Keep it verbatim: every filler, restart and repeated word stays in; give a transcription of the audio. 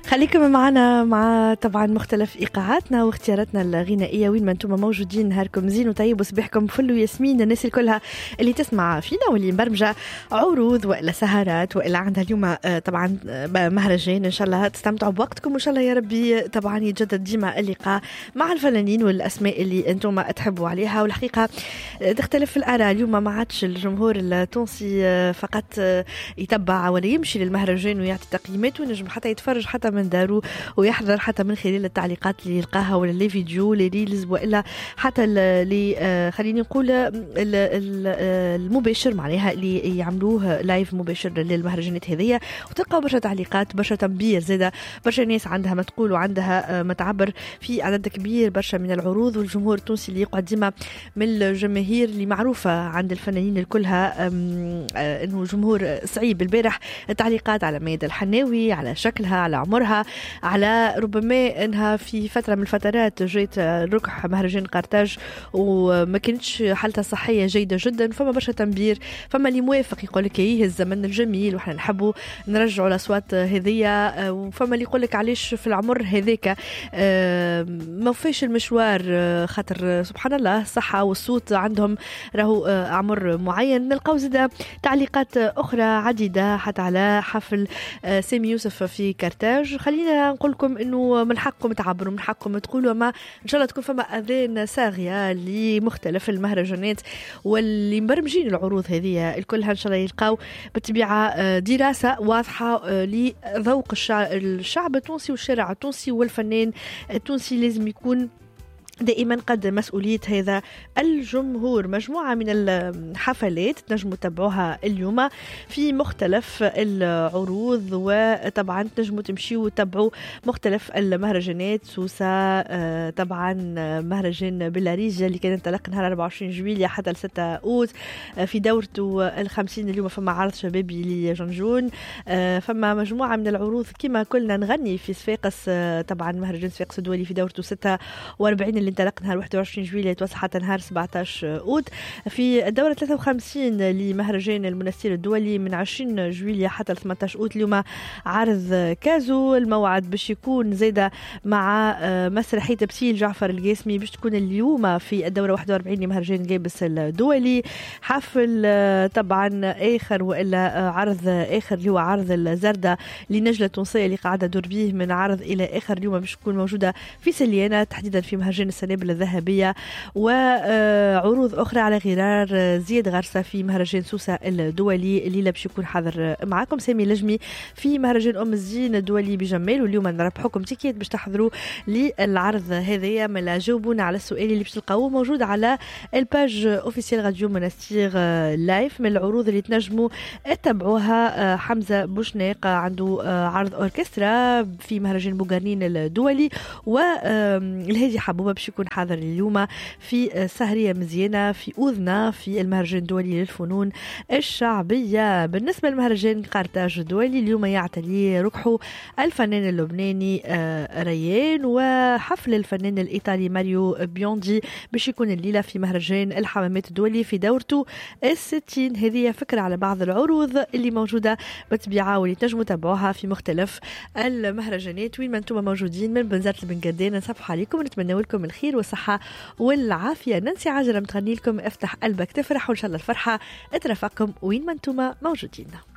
خليكم معنا مع طبعا مختلف إيقاعاتنا واختياراتنا الغنائية وين ما انتم موجودين. نهاركم زين وطيب وصباحكم فل وياسمين. الناس الكلها اللي تسمع فينا واللي مبرمجة عروض وإلا سهرات وإلا عندها اليوم طبعا مهرجان، إن شاء الله تستمتعوا بوقتكم وإن شاء الله يا ربي طبعا يتجدد ديما اللقاء مع الفنانين والأسماء اللي انتم تحبوا عليها. والحقيقة تختلف الآراء اليوم، ما عادش الجمهور التونسي فقط يتبع ولا يمشي للمهرجان ويعطي تقييمات، ونجم حتى يتفرج حتى من دارو ويحضر حتى من خلال التعليقات اللي يلقاها ولا لي فيديو لي ريلز والا حتى اللي خليني نقول المباشر معناها اللي يعملوه لايف مباشر للمهرجانات هذية، وتلقى برشا تعليقات برشا تنبيه زاده برشا ناس عندها ما تقول وعندها ما تعبر في عدد كبير برشا من العروض. والجمهور التونسي اللي يقعد ديما من الجماهير اللي معروفة عند الفنانين الكلها انه جمهور صعيب. البارح التعليقات على ميادة الحناوي، على شكلها، على عمرها، على ربما انها في فتره من الفترات جيت ركح مهرجان قرطاج وما كانتش حالتها الصحيه جيده جدا، فما برشا تنبير. فما اللي موافق يقول لك ايه الزمن الجميل وحنا نحبوا نرجعوا الاصوات هذية، وفما اللي يقول لك علاش في العمر هذاك ما فيش المشوار، خاطر سبحان الله الصحه والصوت عندهم راهو عمر معين. نلقاو زاده تعليقات اخرى عديده حتى على حفل سامي يوسف في كرتاج. خلينا نقول لكم انه من حقكم تعبروا، من حقكم تقولوا، ما ان شاء الله تكون فما اذان صاغيه لمختلف المهرجانات واللي مبرمجين العروض هذه الكلها. ان شاء الله يلقاو بالطبيعه دراسه واضحه لذوق الشعب التونسي والشارع التونسي، والفنان التونسي لازم يكون دائما قد مسؤولية هذا الجمهور. مجموعة من الحفلات تنجموا تتابعوها اليوم في مختلف العروض، وطبعا تنجموا تمشيوا وتتابعوا مختلف المهرجانات. سوسة طبعا مهرجان بلاريجيا اللي كان انطلق نهار أربعة وعشرين جويلية حتى ستة أوت في دورته الخمسين. اليوم فما عرض شبابي لجنجون، فما مجموعة من العروض كما كلنا نغني في صفاقس، طبعا مهرجان صفاقس الدولي في دورته ستة وأربعين اللي انطلق نهار واحد وعشرين جويلية يتوسع حتى نهار سبعة عشر أوت. في الدورة ثلاثة وخمسين لمهرجان المنستير الدولي من عشرين جويلية حتى ثمانية عشر أوت. اليوم عرض كازو، الموعد باش يكون زاده مع مسرحية تمثيل جعفر القاسمي باش تكون اليوم في الدورة واحد وأربعين لمهرجان جابس الدولي. حفل طبعا آخر وإلا عرض آخر اللي هو عرض الزردة لنجلة تونسية اللي قاعدة دور بيه من عرض إلى آخر. اليوم باش تكون موجودة في سليانة تحديدا في مهرجان السنابل الذهبية، وعروض أخرى على غرار زياد غرسة في مهرجان سوسة الدولي. الليلة باش يكون حاضر معكم سامي لجمي في مهرجان أم الزين الدولي بجمال، واليوم نربحوكم تيكيت باش تحضروا للعرض هذايا. من جاوبونا على السؤال اللي باش تلقاوه موجود على الباج اوفيسيال راديو منستير لايف. من العروض اللي تنجموا تتابعوها حمزة بوشناق عنده عرض أوركسترا في مهرجان بوغارنين الدولي، والهادي حبوبة باش يكون حاضر اليوم في سهرية مزيانة في أذنة في المهرجان الدولي للفنون الشعبية. بالنسبة للمهرجان قرطاج الدولي اليوم يعتلي ركحه الفنان اللبناني ريان، وحفل الفنان الإيطالي ماريو بيوندي باش يكون الليلة في مهرجان الحمامات الدولي في دورته الستين. هذه فكرة على بعض العروض اللي موجودة بالطبيعة واللي تنجموا تتابعوها في مختلف المهرجانات وين ما انتم موجودين من بنزرت البنقدين. نصبح عليكم ونتمنى لكم الخير والصحة والعافية. نانسي عجرم تغني لكم افتح قلبك تفرح، وإن شاء الله الفرحة ترافقكم وين ما انتم موجودين.